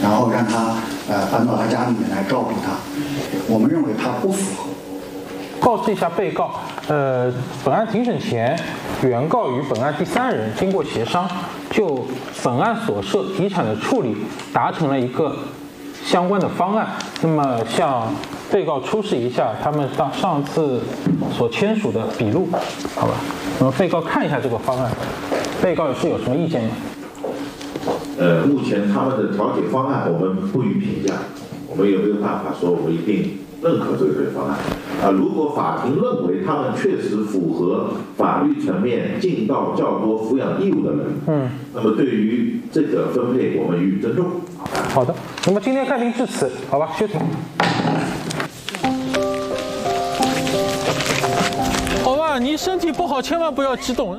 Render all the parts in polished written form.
然后让他搬到他家里面来照顾他。我们认为他不符合。 告知一下被告，本案庭审前，原告与本案第三人经过协商，就本案所涉遗产的处理达成了一个相关的方案。那么向被告出示一下他们上次所签署的笔录，好吧？那么被告看一下这个方案，被告是有什么意见吗？ 目前他们的调解方案我们不予评价，我们也没有办法说我们一定认可这个调解方案。如果法庭认为他们确实符合法律层面尽到较多抚养义务的人，那么对于这个分配我们予以尊重。 好的，那么今天开庭至此，好吧，休庭。 好吧，你身体不好，千万不要激动。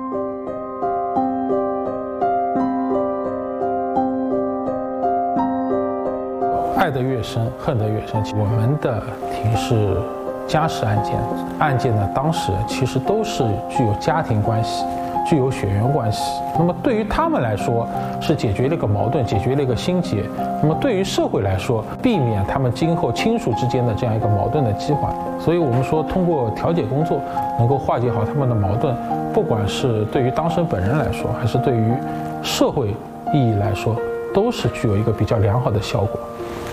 爱得越深，恨得越深。我们的庭是家事案件，案件的当事人其实都是具有家庭关系、具有血缘关系。那么对于他们来说，是解决了一个矛盾，解决了一个心结。那么对于社会来说，避免他们今后亲属之间的这样一个矛盾的激化。所以我们说，通过调解工作能够化解好他们的矛盾，不管是对于当事人本人来说，还是对于社会意义来说，都是具有一个比较良好的效果。